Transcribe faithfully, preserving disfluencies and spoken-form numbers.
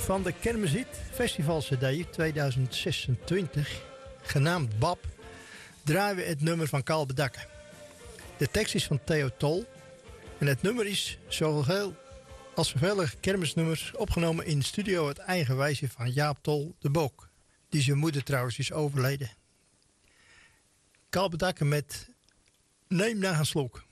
van de Kermishit Festival C D tweeduizend zesentwintig, genaamd Bab, draaien we het nummer van Karl Bedakke. De tekst is van Theo Tol en het nummer is zoveel als zoveel kermisnummers opgenomen in de studio het eigen wijsje van Jaap Tol de Bok, die zijn moeder trouwens is overleden. Karl Bedakke met Neem naar een slok.